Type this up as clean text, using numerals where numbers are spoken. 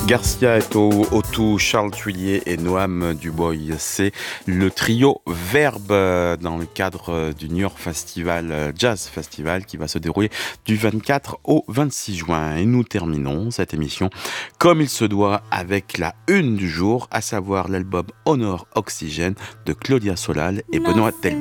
Garcia Otou, Charles Thuillier et Noam Dubois. C'est le trio Verbe dans le cadre du New York Festival, Jazz Festival, qui va se dérouler du 24 au 26 juin. Et nous terminons cette émission comme il se doit avec la une du jour, à savoir l'album Honor Oxygène de Claudia Solal et Benoît Delbecq.